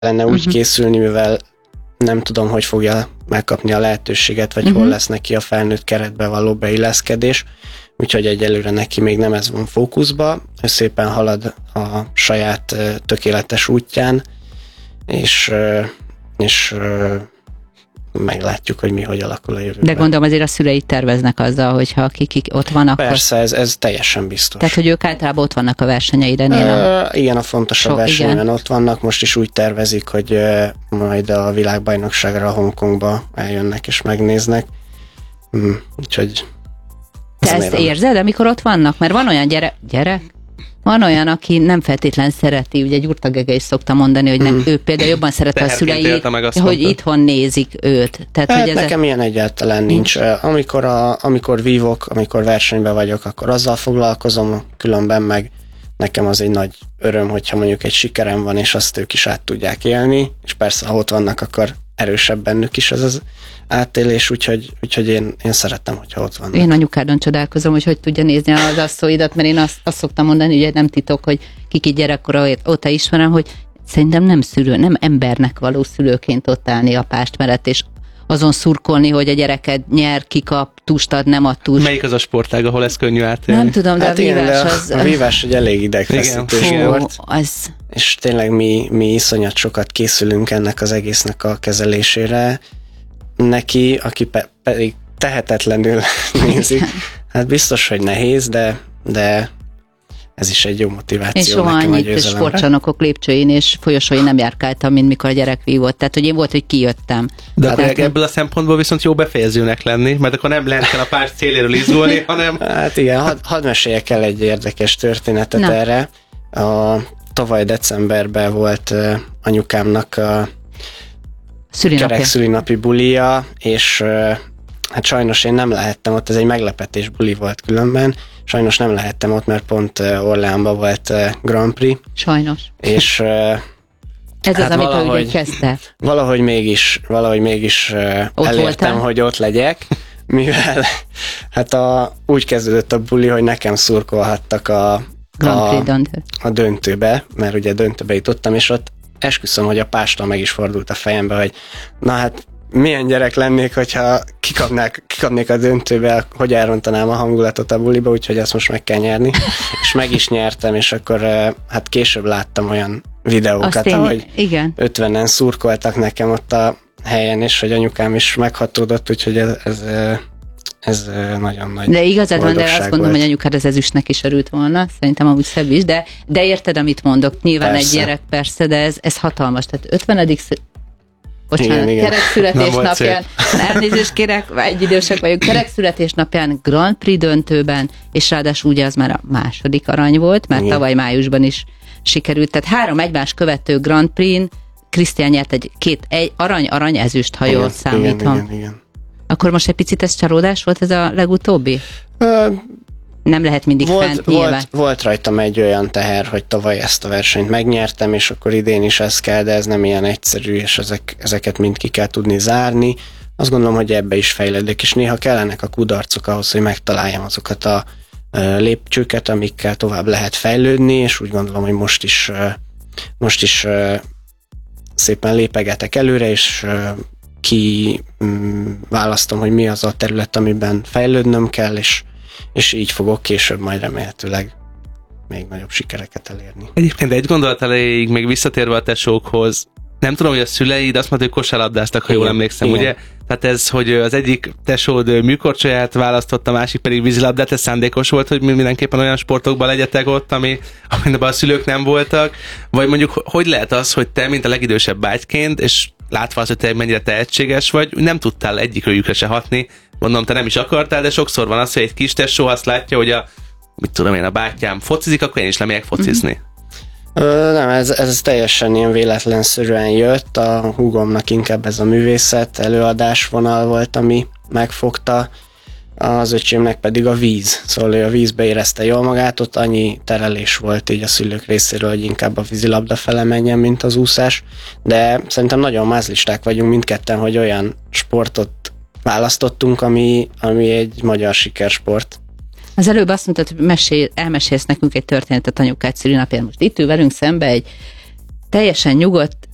lenne úgy készülni, mivel nem tudom, hogy fogja megkapni a lehetőséget, vagy hol lesz neki a felnőtt keretbe való beilleszkedés, úgyhogy egyelőre neki még nem ez van fókuszba, ő szépen halad a saját tökéletes útján, és meglátjuk, hogy hogy alakul a jövőben. De gondolom azért a szülei terveznek azzal, hogyha akik ott van, akkor... Persze, ez teljesen biztos. Tehát, hogy ők általában ott vannak a versenyeiden? Igen, a fontosabb versenyen ott vannak. Most is úgy tervezik, hogy majd a világbajnokságra Hongkongba eljönnek és megnéznek. Úgyhogy... Te ezt érzed, amikor ott vannak? Mert van olyan gyerek? Van olyan, aki nem feltétlen szereti, ugye Gyurta Gege is szokta mondani, hogy nem, ő például jobban szerette a szülei, hogy itthon nézik őt. Tehát, hogy nekem ilyen egyáltalán nincs. Amikor vívok, amikor versenyben vagyok, akkor azzal foglalkozom, különben meg nekem az egy nagy öröm, hogyha mondjuk egy sikerem van, és azt ők is át tudják élni, és persze, ha ott vannak, akkor erősebb bennük is ez az átélés, úgyhogy én szerettem, hogyha ott vannak. Én anyukádon csodálkozom, hogy tudja nézni az asszóidat, mert én azt szoktam mondani, hogy nem titok, hogy kiki gyerekkora óta ismerem, hogy szerintem nem embernek való szülőként ott állni a pást mellett, és azon szurkolni, hogy a gyereket nyer, kikap, tustad, nem ad tust. Melyik az a sportág, ahol ezt könnyű átélni? Nem tudom, de hát a vívás az... A vívás egy elég idegfeszítő sport. És tényleg mi iszonyat sokat készülünk ennek az egésznek a kezelésére. Neki, aki pedig tehetetlenül nézik, hát biztos, hogy nehéz, de ez is egy jó motiváció. Én soha annyit sportcsarnokok lépcsőin és folyosóin nem járkáltam, mint mikor a gyerek vívott. Tehát, hogy én volt, hogy kijöttem. De hát ebből a szempontból viszont jó befejezőnek lenni, mert akkor nem lehet a párt céléről izgulni, hanem... Hát igen, hadd meséljek el egy érdekes történetet erre. Tavaly decemberben volt anyukámnak a gyerekszülinapi bulia, és hát sajnos én nem lehettem ott, ez egy meglepetés buli volt különben, sajnos nem lehettem ott, mert pont Orleánban volt Grand Prix. Sajnos. És ez hát az, amit ugye kezdte. Valahogy mégis elértem, hogy ott legyek, mivel hát úgy kezdődött a buli, hogy nekem szurkolhattak a döntőbe, mert ugye döntőbe jutottam, és ott esküszöm, hogy a pástól meg is fordult a fejembe, hogy na hát milyen gyerek lennék, hogyha kikapnék a döntőbe, hogy elrontanám a hangulatot a buliba, úgyhogy ezt most meg kell nyerni. És meg is nyertem, és akkor hát később láttam olyan videókat, ahogy 50-en szurkoltak nekem ott a helyen, és hogy anyukám is meghatódott, úgyhogy ez nagyon nagy. De igazad van, de azt gondolom, hogy anyukád az ezüstnek is örült volna, szerintem amúgy szebb is, de érted, amit mondok, nyilván persze. Egy gyerek persze, de ez hatalmas, tehát 50. Kerekszületésnapján, elnézést kérek, egyidősek vagyunk, kerekszületésnapján Grand Prix döntőben, és ráadásul ugye az már a második arany volt, mert tavaly májusban is sikerült, tehát 3 egymás követő Grand Prix-n Krisztián nyert egy arany ezüst, ha jól számítom. Igen. Akkor most egy picit ez csalódás volt ez a legutóbbi? Nem lehet mindig fent nyilván. Volt rajtam egy olyan teher, hogy tavaly ezt a versenyt megnyertem, és akkor idén is ez kell, de ez nem ilyen egyszerű, és ezeket mind ki kell tudni zárni. Azt gondolom, hogy ebbe is fejlődök, és néha kellenek a kudarcok ahhoz, hogy megtaláljam azokat a lépcsőket, amikkel tovább lehet fejlődni, és úgy gondolom, hogy most is szépen lépegetek előre, és választom, hogy mi az a terület, amiben fejlődnöm kell, és így fogok később majd remélhetőleg még nagyobb sikereket elérni. Egyébként egy gondolat elejéig, még visszatérve a tesókhoz, nem tudom, hogy a szüleid azt mondta, hogy kosárlabdáztak, ha jól emlékszem, igen. Ugye? Tehát ez, hogy az egyik tesód műkorcsolyát választott, a másik pedig vízilabdát, ez szándékos volt, hogy mindenképpen olyan sportokban legyetek ott, amiben a szülők nem voltak, vagy mondjuk, hogy lehet az, hogy te, mint a legidősebb bátyként, és látva az, hogy te mennyire tehetséges vagy, nem tudtál egyikőjükre se hatni, mondom, te nem is akartál, de sokszor van az, hogy egy kis tesó azt látja, hogy a bátyám focizik, akkor én is lemegyek focizni. Nem, ez teljesen ilyen véletlenszerűen jött, a húgomnak inkább ez a művészet előadásvonal volt, ami megfogta, az öcsémnek pedig a víz, szóval ő a vízbe érezte jól magát, ott annyi terelés volt így a szülők részéről, hogy inkább a vízilabda fele menjen, mint az úszás, de szerintem nagyon mázlisták vagyunk mindketten, hogy olyan sportot választottunk, ami egy magyar sikersport. Az előbb azt mondtad, hogy elmesélsz nekünk egy történetet anyukád szülinapján. Most itt ül velünk szembe egy teljesen nyugodt,